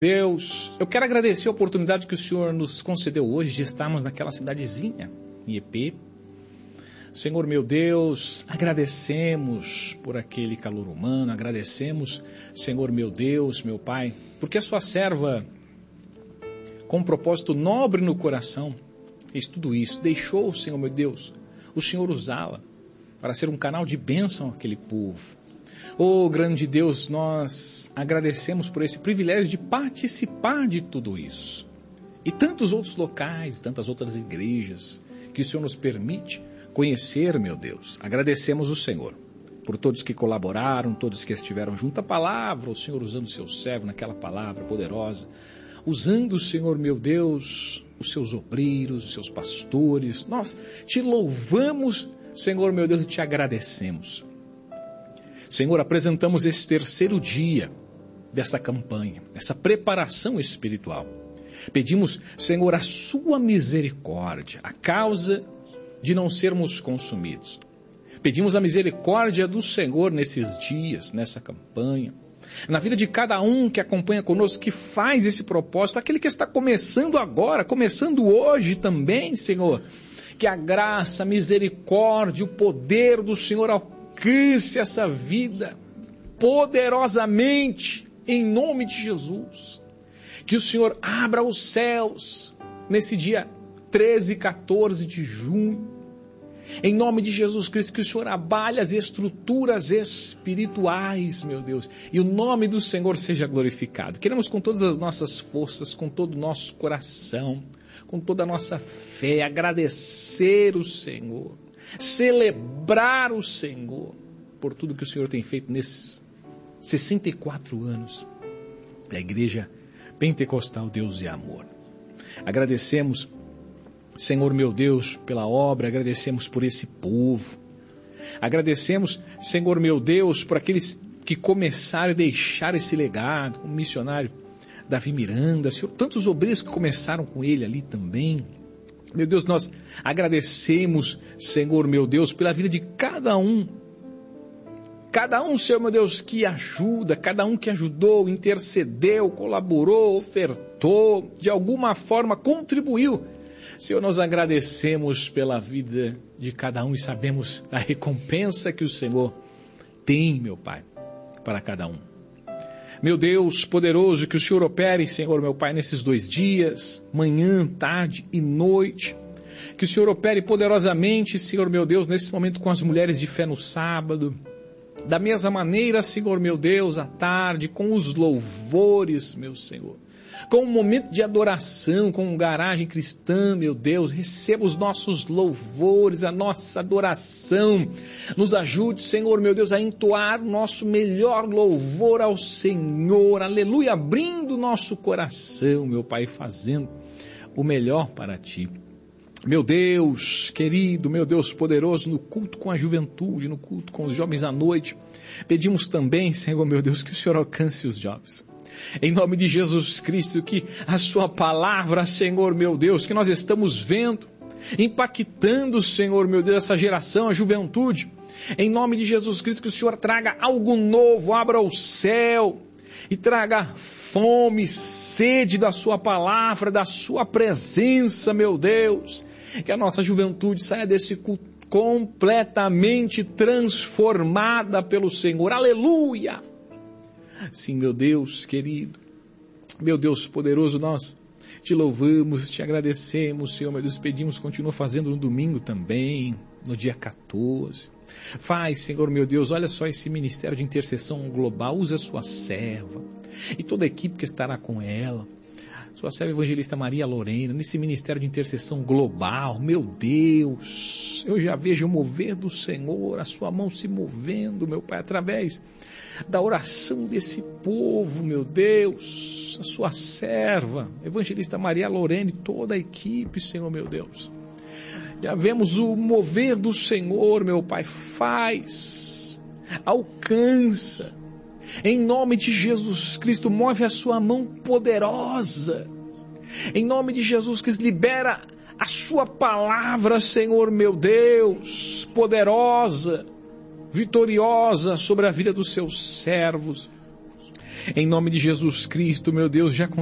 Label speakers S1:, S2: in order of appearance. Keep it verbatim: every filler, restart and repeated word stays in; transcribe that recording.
S1: Deus, eu quero agradecer a oportunidade que o Senhor nos concedeu hoje de estarmos naquela cidadezinha, em E P. Senhor meu Deus, agradecemos por aquele calor humano, agradecemos, Senhor meu Deus, meu Pai, porque a sua serva, com um propósito nobre no coração, fez tudo isso, deixou, Senhor meu Deus, o Senhor usá-la para ser um canal de bênção àquele povo. Oh, grande Deus, nós agradecemos por esse privilégio de participar de tudo isso. E tantos outros locais, tantas outras igrejas que o Senhor nos permite conhecer, meu Deus. Agradecemos o Senhor por todos que colaboraram, todos que estiveram junto à palavra, o Senhor usando o seu servo naquela palavra poderosa, usando, Senhor, meu Deus, os seus obreiros, os seus pastores. Nós te louvamos, Senhor, meu Deus, e te agradecemos. Senhor, apresentamos esse terceiro dia dessa campanha, essa preparação espiritual. Pedimos, Senhor, a sua misericórdia, a causa de não sermos consumidos. Pedimos a misericórdia do Senhor nesses dias, nessa campanha, na vida de cada um que acompanha conosco, que faz esse propósito, aquele que está começando agora, começando hoje também, Senhor, que a graça, a misericórdia, o poder do Senhor alcance essa vida poderosamente, em nome de Jesus. Que o Senhor abra os céus nesse dia treze e quatorze de junho, em nome de Jesus Cristo, que o Senhor abale as estruturas espirituais, meu Deus, e o nome do Senhor seja glorificado. Queremos com todas as nossas forças, com todo o nosso coração, com toda a nossa fé, agradecer o Senhor, celebrar o Senhor por tudo que o Senhor tem feito nesses sessenta e quatro anos da Igreja Pentecostal Deus e Amor. Agradecemos, Senhor meu Deus, pela obra, agradecemos por esse povo, agradecemos, Senhor meu Deus, por aqueles que começaram a deixar esse legado, o missionário Davi Miranda, Senhor, tantos obreiros que começaram com ele ali também. Meu Deus, nós agradecemos, Senhor meu Deus, pela vida de cada um, cada um, Senhor meu Deus, que ajuda, cada um que ajudou, intercedeu, colaborou, ofertou, de alguma forma contribuiu. Senhor, nós agradecemos pela vida de cada um e sabemos a recompensa que o Senhor tem, meu Pai, para cada um. Meu Deus poderoso, que o Senhor opere, Senhor, meu Pai, nesses dois dias, manhã, tarde e noite. Que o Senhor opere poderosamente, Senhor, meu Deus, nesse momento com as mulheres de fé no sábado. Da mesma maneira, Senhor, meu Deus, à tarde, com os louvores, meu Senhor. Com um momento de adoração, com garagem cristã, meu Deus, receba os nossos louvores, a nossa adoração. Nos ajude, Senhor, meu Deus, a entoar o nosso melhor louvor ao Senhor, aleluia, abrindo o nosso coração, meu Pai, fazendo o melhor para Ti. Meu Deus, querido, meu Deus poderoso, no culto com a juventude, no culto com os jovens à noite, pedimos também, Senhor, meu Deus, que o Senhor alcance os jovens. Em nome de Jesus Cristo, que a sua palavra, Senhor, meu Deus, que nós estamos vendo, impactando, Senhor, meu Deus, essa geração, a juventude. Em nome de Jesus Cristo, que o Senhor traga algo novo, abra o céu e traga fome, sede da sua palavra, da sua presença, meu Deus. Que a nossa juventude saia desse culto completamente transformada pelo Senhor. Aleluia! Sim, meu Deus querido, meu Deus poderoso, nós te louvamos, te agradecemos, Senhor, meu Deus, pedimos, continua fazendo no domingo também, no dia quatorze. Faz, Senhor, meu Deus, olha só esse ministério de intercessão global, usa a sua serva e toda a equipe que estará com ela. Sua serva evangelista Maria Lorena, nesse ministério de intercessão global, meu Deus, eu já vejo o mover do Senhor, a sua mão se movendo, meu Pai, através da oração desse povo, meu Deus, a sua serva, evangelista Maria Lorena e toda a equipe, Senhor, meu Deus. Já vemos o mover do Senhor, meu Pai, faz, alcança, em nome de Jesus Cristo, move a sua mão poderosa, em nome de Jesus Cristo, libera a sua palavra, Senhor, meu Deus, poderosa, vitoriosa sobre a vida dos seus servos. Em nome de Jesus Cristo, meu Deus, já